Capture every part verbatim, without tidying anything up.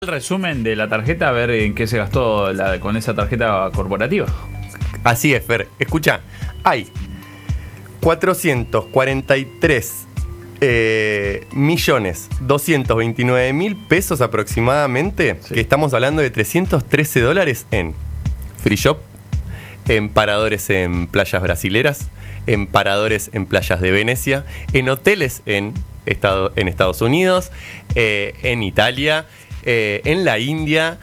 El resumen de la tarjeta, a ver en qué se gastó la, con esa tarjeta corporativa. Así es, Fer. Escucha, hay cuatrocientos cuarenta y tres eh, millones doscientos veintinueve mil pesos aproximadamente, sí. Que estamos hablando de trescientos trece dólares en free shop, en paradores en playas brasileras, en paradores en playas de Venecia, en hoteles en, Estado, en Estados Unidos, eh, en Italia, eh, en la India.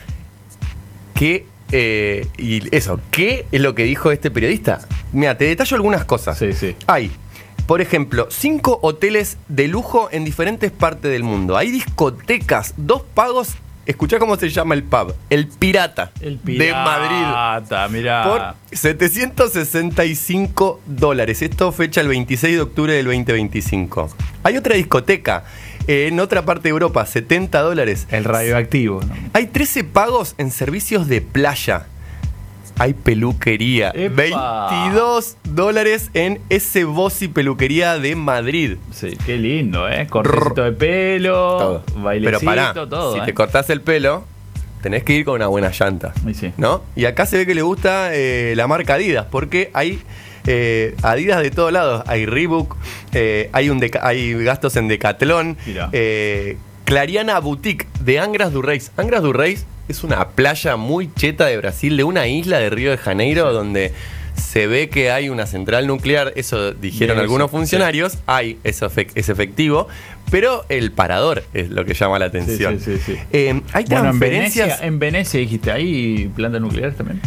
Que, eh, y eso, ¿qué es lo que dijo este periodista? Mira, te detallo algunas cosas. Sí, sí. Hay, por ejemplo, cinco hoteles de lujo en diferentes partes del mundo. Hay discotecas, dos pagos. Escuchá cómo se llama el pub. El Pirata. El Pirata, de Madrid. Mirá. Por setecientos sesenta y cinco dólares. Esto fecha el veintiséis de octubre del veinte veinticinco. Hay otra discoteca eh, en otra parte de Europa, setenta dólares. El radioactivo, ¿no? Hay trece pagos en servicios de playa. Hay peluquería. ¡Epa! veintidós dólares en ese Bossi Peluquería de Madrid. Sí, qué lindo, ¿eh? Cortecito de pelo, todo. Bailecito, Pero pará, todo. si ¿eh? te cortás el pelo, tenés que ir con una buena llanta. Y sí. ¿No? Y acá se ve que le gusta eh, la marca Adidas, porque hay eh, Adidas de todos lados. Hay Reebok, eh, hay, un deca- hay gastos en Decathlon, eh, Clariana Boutique de Angras do Reis. Angras do Reis es una playa muy cheta de Brasil, de una isla de Río de Janeiro, sí. Donde se ve que hay una central nuclear, eso dijeron Bien, algunos sí, funcionarios, sí. Hay eso efect- es efectivo, pero el parador es lo que llama la atención. Sí, sí, sí, sí. Eh, hay bueno, transferencias. En Venecia, en Venecia dijiste, ¿hay planta nuclear también?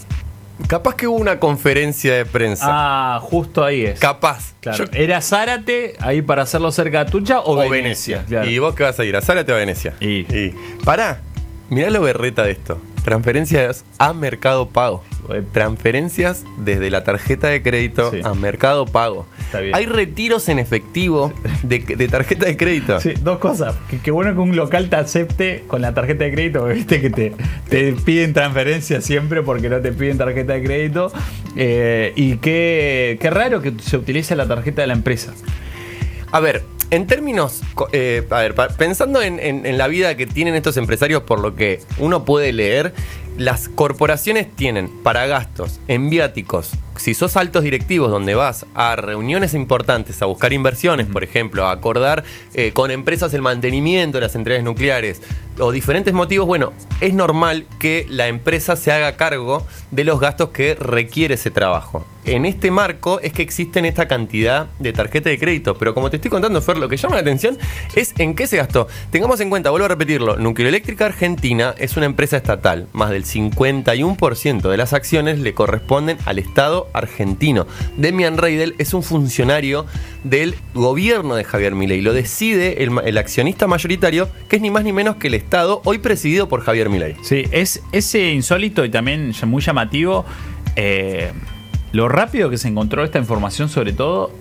Capaz que hubo una conferencia de prensa. Ah, justo ahí es. Capaz. Claro. Yo- ¿Era Zárate ahí para hacerlo cerca tuya o, o Venecia? Venecia. Claro. ¿Y vos qué vas a ir? ¿A Zárate o a Venecia? Y- y pará, mirá lo berreta de esto. Transferencias a Mercado Pago. Transferencias desde la tarjeta de crédito, sí, a Mercado Pago. Está bien. Hay retiros en efectivo de, de tarjeta de crédito. Sí, dos cosas. Qué que bueno que un local te acepte con la tarjeta de crédito, porque viste que te, te piden transferencias siempre porque no te piden tarjeta de crédito. Eh, y qué, qué raro que se utilice la tarjeta de la empresa. A ver, en términos, eh, a ver, pensando en, en, en la vida que tienen estos empresarios, por lo que uno puede leer, las corporaciones tienen para gastos en viáticos, si sos altos directivos donde vas a reuniones importantes, a buscar inversiones, por ejemplo, a acordar eh, con empresas el mantenimiento de las centrales nucleares o diferentes motivos, bueno, es normal que la empresa se haga cargo de los gastos que requiere ese trabajo. En este marco es que existen esta cantidad de tarjeta de crédito, pero como te estoy contando, Fer, lo que llama la atención es en qué se gastó. Tengamos en cuenta, vuelvo a repetirlo, Nucleoeléctrica Argentina es una empresa estatal, más del cincuenta y uno por ciento de las acciones le corresponden al Estado argentino. Demian Reidel es un funcionario del gobierno de Javier Milei, lo decide el, el accionista mayoritario, que es ni más ni menos que el Estado, hoy presidido por Javier Milei. Sí, es ese insólito y también muy llamativo. Eh, Lo rápido que se encontró esta información, sobre todo,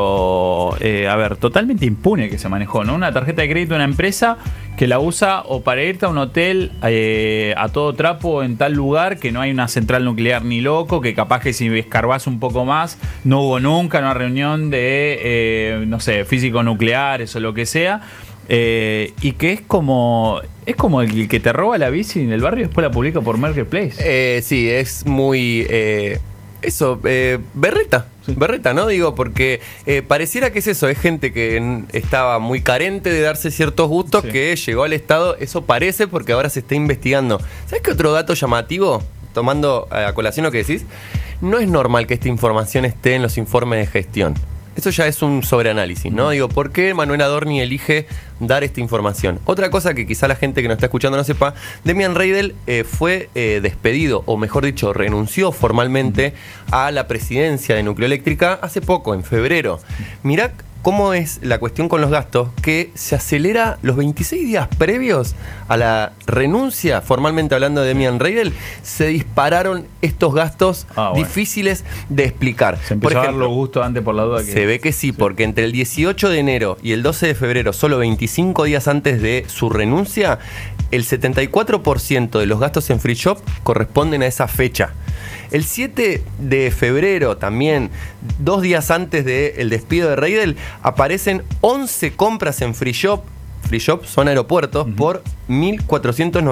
lo, eh, a ver, totalmente impune que se manejó, ¿no? Una tarjeta de crédito de una empresa que la usa o para irte a un hotel eh, a todo trapo en tal lugar que no hay una central nuclear ni loco, que capaz que si escarbás un poco más, no hubo nunca una reunión de, eh, no sé, físicos nucleares o lo que sea. Eh, y que es como es como el que te roba la bici en el barrio y después la publica por Marketplace. Eh, sí, es muy... Eh... Eso, eh, berreta, sí. berreta, ¿no? Digo, porque eh, pareciera que es eso, es gente que n- estaba muy carente de darse ciertos gustos, sí, que llegó al Estado, eso parece porque ahora se está investigando. ¿Sabes qué otro dato llamativo? Tomando a colación lo que decís, no es normal que esta información esté en los informes de gestión. Eso ya es un sobreanálisis, ¿no? Digo, ¿por qué Manuel Adorni elige dar esta información? Otra cosa que quizá la gente que nos está escuchando no sepa, Demian Reidel eh, fue eh, despedido, o mejor dicho, renunció formalmente a la presidencia de Nucleoeléctrica hace poco, en febrero. Mirá cómo es la cuestión con los gastos, que se acelera los veintiséis días previos a la renuncia, formalmente hablando de Demian Reidel, se dispararon estos gastos ah, bueno. difíciles de explicar. Se empezó por ejemplo, a dar los gustos antes por la duda que... Se ve que sí, sí, porque entre el dieciocho de enero y el doce de febrero, solo veinticinco días antes de su renuncia, el setenta y cuatro por ciento de los gastos en Free Shop corresponden a esa fecha. El siete de febrero, también dos días antes del despido de Reidel, aparecen once compras en Free Shop free shop son aeropuertos uh-huh. por mil cuatrocientos